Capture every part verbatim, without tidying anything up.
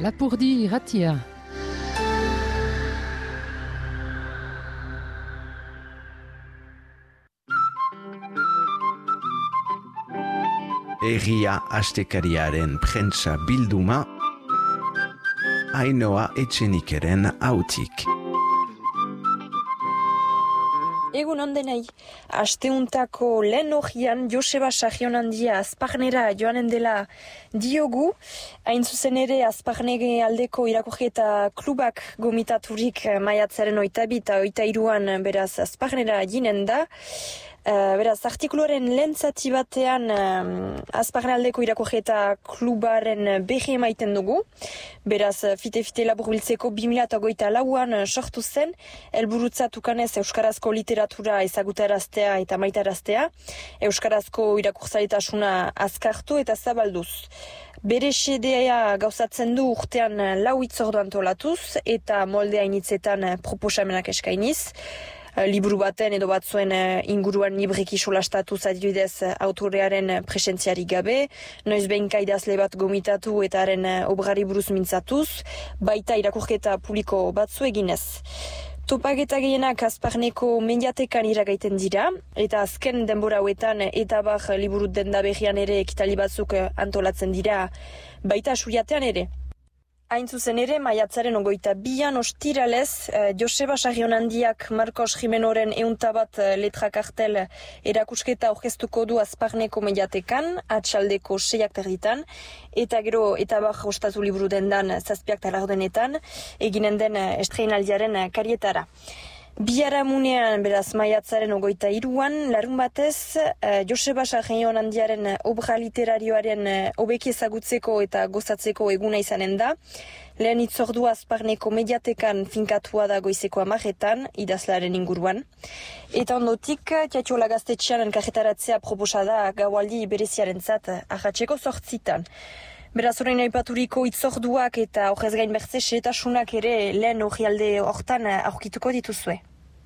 Lapurdi irratia. Egia astekariaren prentsa bilduma, Ainhoa Etxenikeren hautik. Egun ondenei, asteuntako lehen hogian Joseba Sagionandia Azparnera joanen dela diogu, hain zuzen ere Azparnege aldeko irakurketa klubak gomitaturik maiatzaren oita bi eta oita hiruan beraz Azparnera ginen da. Uh, beraz, artikuluaren lehen zati batean uh, Azparnaldeko irakurketa klubaren behi emaiten dugu. Beraz, fite-fite laburbiltzeko bi mila hogeita lauan sortu zen, helburutzat ukanez euskarazko literatura ezagutaraztea eta maitaraztea, euskarazko irakurtzaitasuna azkartu eta zabalduz. Bere xedea gauzatzen du urtean lau hitzordu antolatuz eta moldea initzetan proposamenak eskainiz. Liburu baten edo batzuen inguruan libreki solastatuz adibidez autorearen presentziarik gabe, noiz behinka idazle bat gomitatu eta haren obrari buruz mintzatuz, baita irakurketa publiko batzu eginez. Topaketa gehienak Azparneko mediatekan iragaiten dira, eta azken denbora hauetan eta bar liburu denda berrian ere ekitali batzuk antolatzen dira, baita suriatean ere. Hain zuzen ere, maiatzaren ogoita bian ostiralez, eh, Joseba Sagionandiak Marcos Jimenoren euntabat letra kartel erakusketa orkestuko du Azparneko mediatekan, atxaldeko seiak terditan, eta gero eta bar ostatu liburu dendan zazpiak talardenetan, eginen den estreinaldiaren karietara. Biharamunean, beraz, maiatzaren ogoita hiruan, larun batez, eh, Joseba Sagionandiaren obra literarioaren eh, hobeki ezagutzeko eta gozatzeko eguna izanen da. Lehen hitzordua Azparneko mediatekan finkatua da goizeko hamarretan, idazlaren inguruan. Eta ondotik, Tiatxola gaztetxean enkarretaratzea proposada gaualdi bereziarentzat arratseko zortzitan. Beraz, orain aipaturiko hitzorduak eta horrez gain bertze xehetasunak ere lehen orrialde hortan aurkituko dituzue.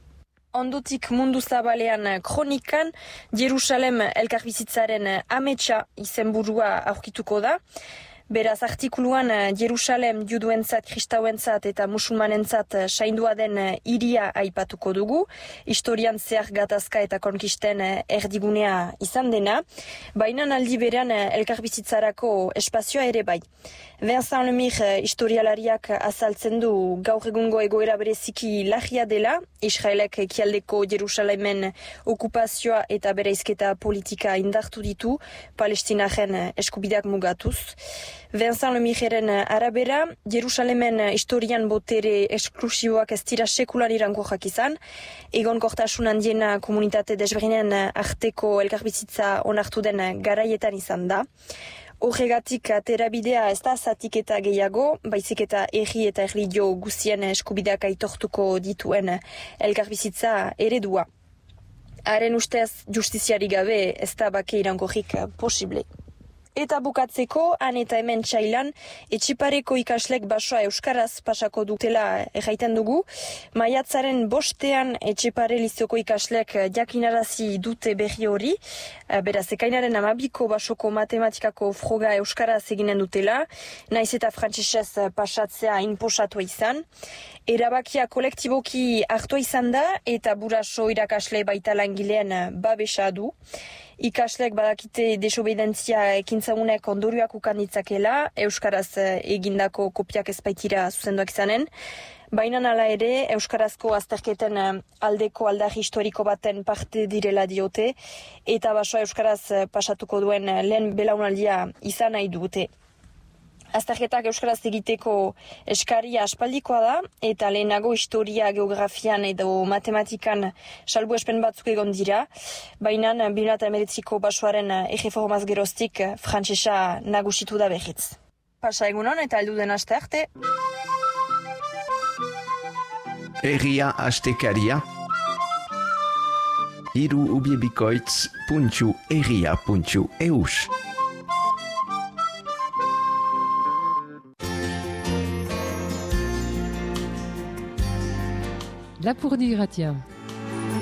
Ondotik mundu zabalean kronikan, Jerusalem elkarbizitzaren ametsa izenburua aurkituko da. Beraz, artikuluan Jerusalem juduentzat, kristauentzat eta musulmanentzat saindua den hiria aipatuko dugu, historian zehar gatazka eta konkisten erdigunea izan dena, baina aldi berean elkarbizitzarako espazioa ere bai. Vincent Lemir historialariak azaltzen du gaur egungo egoera bereziki larria dela, Israelek ekialdeko Jerusalemen okupazioa eta bereizketa politika indartu ditu, Palestinaren eskubideak mugatuz. Vincent Lemirren arabera, Jerusalemen historian botere esklusiboak ez dira sekulan irangoak izan, egon kortasun handiena komunitate desberdinen arteko elkarbizitza onartu den garaietan izan da. Horregatik aterabidea ez da zatik eta gehiago, baizik eta erri eta erlijio guztien eskubideak aitortuko dituen elkarbizitza eredua. Haren ustez justiziari gabe ez da bake irangorik posible. Eta bukatzeko, han eta hemen txailan, etxipareko ikaslek basoa euskaraz pasako dutela erraiten dugu. Maiatzaren bostean etxipare lizioko ikaslek jakinarazi dute berri hori. Beraz, ekainaren amabiko basoko matematikako froga euskaraz eginen dutela, naiz eta frantsesez pasatzea inposatu izan. Erabakia kolektiboki hartua izan da eta buraso irakasle baita langileen babesa du. Ikaslek badakite desobedientzia ekintzagunek ondorioak ukan ditzakela, euskaraz egindako kopiak ezbaitira zuzenduak izanen. Baina hala ere, euskarazko azterketen aldeko aldarri historiko baten parte direla diote, eta basoa euskaraz pasatuko duen lehen belaunaldia izan nahi dute. Azterketak euskaraz egiteko eskaria aspaldikoa da, eta lehenago historia, geografian edo matematikan salbuespen batzuk egon dira, baina bi mila hemeretziko basoaren erreformaz geroztik frantsesa nagusitu da berriz. Pasa egunon eta heldu den aste arte. Egia astekaria, hiru ubiebikoitz puntu egia puntu eus. Lapurdi irratia.